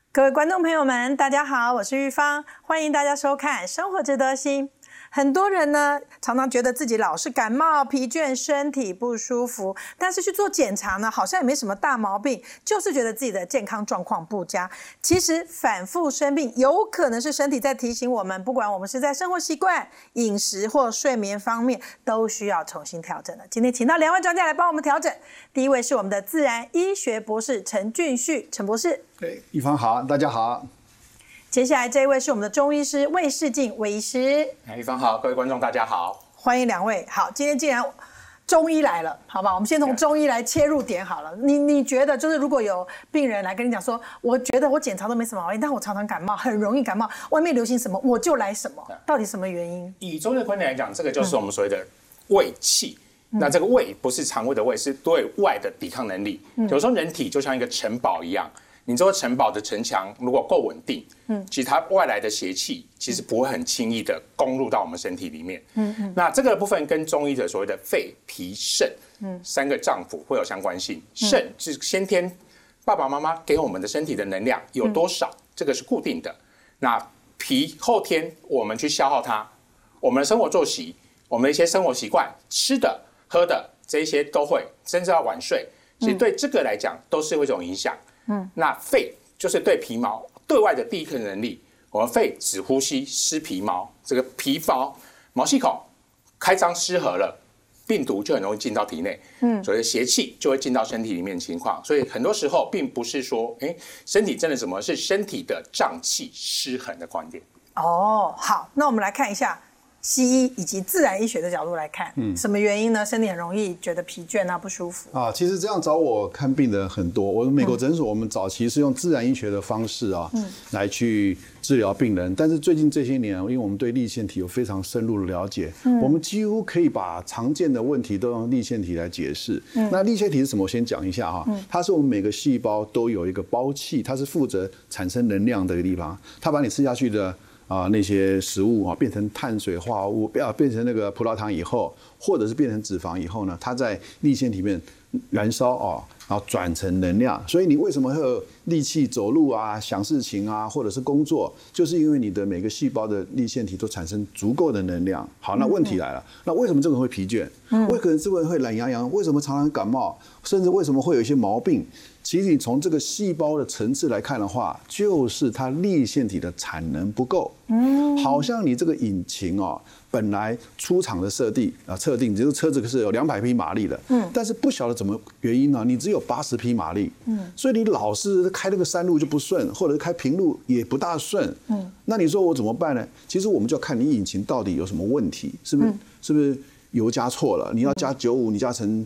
各位观众朋友们，大家好，我是玉芳，欢迎大家收看《生活值得心》。很多人呢，常常觉得自己老是感冒、疲倦、身体不舒服，但是去做检查呢，好像也没什么大毛病，就是觉得自己的健康状况不佳。其实反复生病，有可能是身体在提醒我们，不管我们是在生活习惯、饮食或睡眠方面，都需要重新调整的。今天请到2位专家来帮我们调整。第一位是我们的自然医学博士陈俊旭，陈博士。 对，玉芳好，大家好。 接下来这一位是我们的中医师魏世进魏医师。 玉芳好，各位观众大家好， 欢迎2位。好，今天既然中医来了，好吧，我们先从中医来切入点好了。你觉得就是如果有病人来跟你讲说，我觉得我检查都没什么毛病，但我常常感冒，很容易感冒，外面流行什么我就来什么，到底什么原因？ 以中医的观点来讲，这个就是我们所谓的胃气。那这个胃不是肠胃的胃，是对外的抵抗能力。有时候人体就像一个城堡一样。你这个城堡的城墙如果够稳定，其实它外来的邪气其实不会很轻易的攻入到我们身体里面。那这个部分跟中医的所谓的肺、脾、肾3个脏腑会有相关性。肾是先天爸爸妈妈给我们的身体的能量有多少，这个是固定的。那脾后天我们去消耗它，我们的生活作息，我们的一些生活习惯，吃的、喝的这一些都会，甚至要晚睡，其实对这个来讲都是有一种影响。那肺就是对皮毛对外的第一个能力，我们肺只呼吸湿皮毛，这个皮毛细孔开张失和了，病毒就很容易进到体内，所以邪气就会进到身体里面的情况。所以很多时候并不是说，身体真的怎么，是身体的脏气失衡的观点。 哦，好，那我们来看一下西医以及自然医学的角度来看，什么原因呢？身体很容易觉得疲倦啊，不舒服啊。其实这样找我看病的很多。我们美国诊所，我们早期是用自然医学的方式啊，来去治疗病人。但是最近这些年，因为我们对粒线体有非常深入的了解，我们几乎可以把常见的问题都用粒线体来解释。那粒线体是什么？我先讲一下哈，它是我们每个细胞都有一个胞器，它是负责产生能量的一个地方，它把你吃下去的那些食物变成碳水化合物，变成那个葡萄糖以后，或者是变成脂肪以后呢，它在粒线体里面燃烧然后转成能量。所以你为什么会有力气走路啊、想事情啊，或者是工作，就是因为你的每个细胞的粒线体都产生足够的能量。好，那问题来了，那为什么这个人会疲倦？为什么这个人会懒洋洋？为什么常常感冒？甚至为什么会有一些毛病？其实你从这个细胞的层次来看的话，就是它粒线体的产能不够。好像你这个引擎本来出厂的测定，这个车子是有200匹马力的，但是不晓得怎么原因呢，你只有80匹马力，所以你老是开那个山路就不顺，或者是开平路也不大顺，那你说我怎么办呢？其实我们就要看你引擎到底有什么问题，是不是油加错了？你要加95，你加成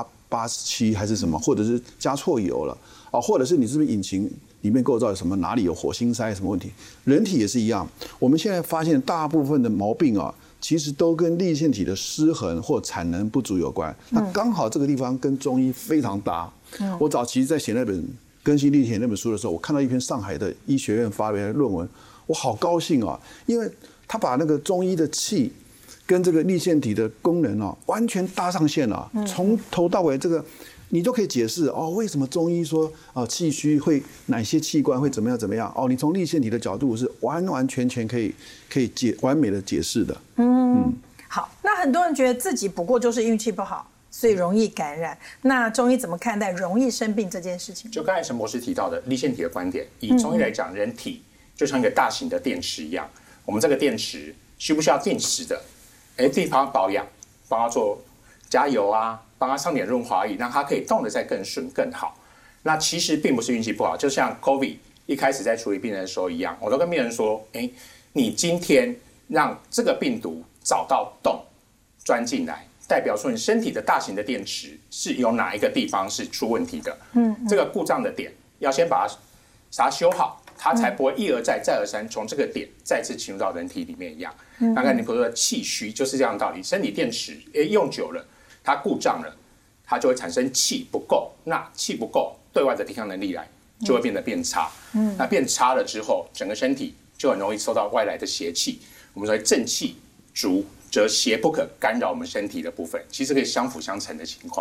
87还是什么，或者是加错油了或者是你是不是引擎里面构造有什么，哪里有火星塞什么问题？人体也是一样，我们现在发现大部分的毛病其实都跟粒线体的失衡或产能不足有关。那刚好这个地方跟中医非常搭。我早期在写那本《更新粒线体》那本书的时候，我看到一篇上海的医学院发表的论文，我好高兴因为他把那个中医的气跟这个粒线体的功能完全搭上线了，从头到尾这个你都可以解释为什么中医说气虚会哪些器官会怎么样你从粒线体的角度是完完全全可以完美的解释的。 好，那很多人觉得自己不过就是运气不好，所以容易感染。那中医怎么看待容易生病这件事情？ 就刚才陈博士提到的粒线体的观点，以中医来讲，人体就像一个大型的电池一样，我们这个电池需不需要定时的地方保养，帮它做加油啊，帮它上点润滑液，让它可以动得再更顺更好。那其实并不是运气不好，就像 COVID 一开始在处理病人的时候一样，我都跟病人说，你今天让这个病毒找到洞钻进来，代表说你身体的大型的电池是有哪一个地方是出问题的。这个故障的点要先把它修好，它才不会一而再再而三从这个点再次侵入到人体里面一样。大概你比如说气虚就是这样的道理，身体电池用久了，它故障了，它就会产生气不够，那气不够，对外的抵抗能力来就会变差。那变差了之后，整个身体就很容易受到外来的邪气。我们说正气足，则邪不可干扰我们身体的部分，其实可以相辅相成的情况。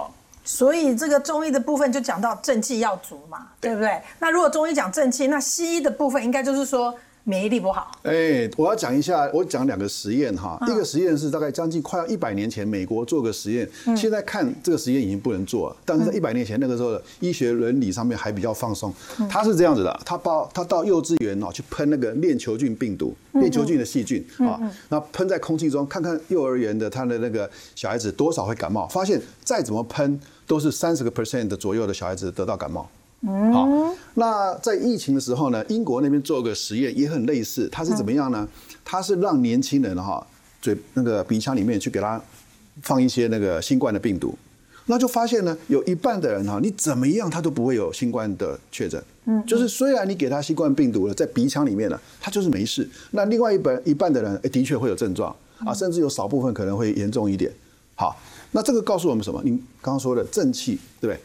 所以这个中医的部分就讲到正气要足嘛，对不对？那如果中医讲正气，那西医的部分应该就是说免疫力不好。 我要讲一下，我讲2个实验哈。一个实验是大概将近快要100年前美国做个实验，现在看这个实验已经不能做了，但是在100年前那个时候的医学伦理上面还比较放松。他是这样子的，他到幼稚园去喷那个链球菌病毒、链球菌的细菌啊，那喷在空气中，看看幼儿园的他的那个小孩子多少会感冒，发现再怎么喷都是30% 的左右的小孩子得到感冒。好，那在疫情的时候呢，英国那边做个实验也很类似，它是怎么样呢？它是让年轻人那个鼻腔里面去给他放一些那个新冠的病毒，那就发现呢，有一半的人你怎么样他都不会有新冠的确诊，就是虽然你给他新冠病毒了，在鼻腔里面了，他就是没事。那另外一半的人，的确会有症状啊，甚至有少部分可能会严重一点。好，那这个告诉我们什么？您刚刚说的正气，对不对？